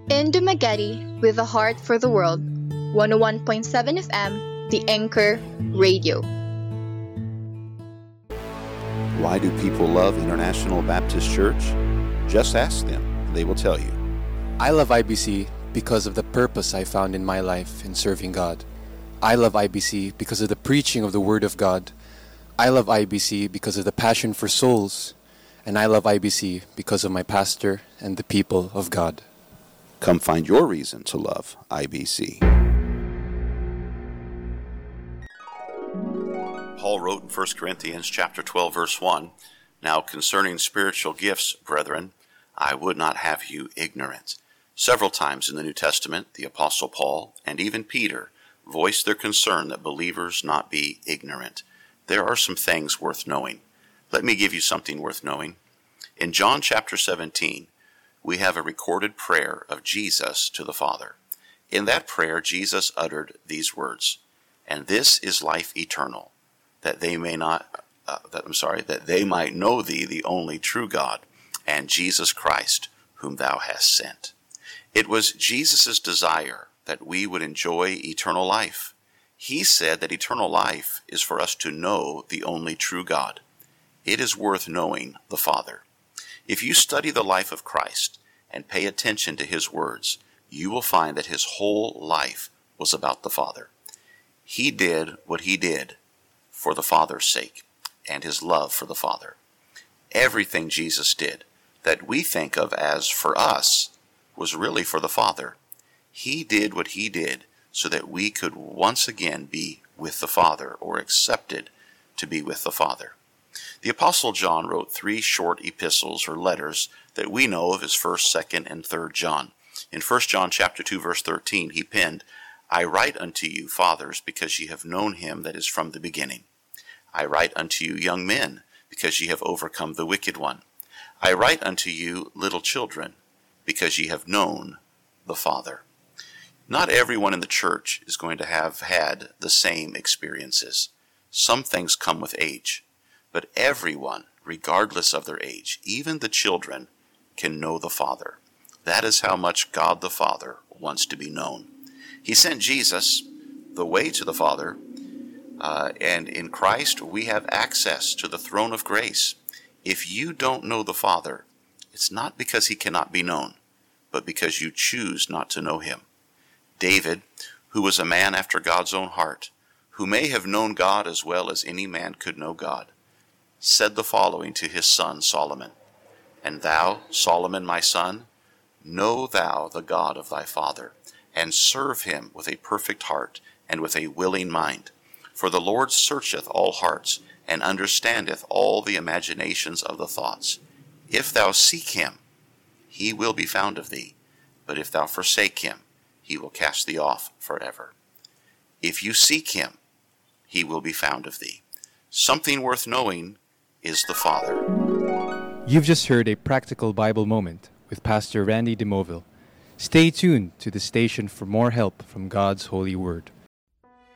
In Dumaguete, with a heart for the world, 101.7 FM, The Anchor Radio. Why do people love International Baptist Church? Just ask them. They will tell you. I love IBC because of the purpose I found in my life in serving God. I love IBC because of the preaching of the Word of God. I love IBC because of the passion for souls. And I love IBC because of my pastor and the people of God. Come find your reason to love IBC. Paul wrote in 1 Corinthians chapter 12, verse 1, "Now concerning spiritual gifts, brethren, I would not have you ignorant." Several times in the New Testament, the Apostle Paul and even Peter voiced their concern that believers not be ignorant. There are some things worth knowing. Let me give you something worth knowing. In John chapter 17, we have a recorded prayer of Jesus to the Father. In that prayer, Jesus uttered these words, "And this is life eternal, that they might know thee, the only true God, and Jesus Christ, whom thou hast sent." It was Jesus' desire that we would enjoy eternal life. He said that eternal life is for us to know the only true God. It is worth knowing the Father. If you study the life of Christ and pay attention to his words, you will find that his whole life was about the Father. He did what he did for the Father's sake and his love for the Father. Everything Jesus did that we think of as for us was really for the Father. He did what he did so that we could once again be with the Father, or accepted to be with the Father. The Apostle John wrote 3 short epistles or letters that we know of as 1st, 2nd, and 3rd John. In 1 John chapter 2, verse 13, he penned, "I write unto you, fathers, because ye have known him that is from the beginning. I write unto you, young men, because ye have overcome the wicked one. I write unto you, little children, because ye have known the Father." Not everyone in the church is going to have had the same experiences. Some things come with age, but everyone, regardless of their age, even the children, can know the Father. That is how much God the Father wants to be known. He sent Jesus, the way to the Father, and in Christ we have access to the throne of grace. If you don't know the Father, it's not because he cannot be known, but because you choose not to know him. David, who was a man after God's own heart, who may have known God as well as any man could know God, said the following to his son Solomon, "And thou, Solomon my son, know thou the God of thy father, and serve him with a perfect heart and with a willing mind. For the Lord searcheth all hearts, and understandeth all the imaginations of the thoughts. If thou seek him, he will be found of thee, but if thou forsake him, he will cast thee off forever." If you seek him, he will be found of thee. Something worth knowing is the Father. You've just heard a practical Bible moment with Pastor Randy DeMoville. Stay tuned to the station for more help from God's holy word.